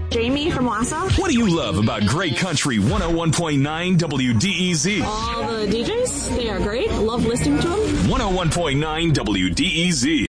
Jamie from Wausau. What do you love about Great Country 101.9 WDEZ? All the DJs, they are great. Love listening to them. 101.9 WDEZ.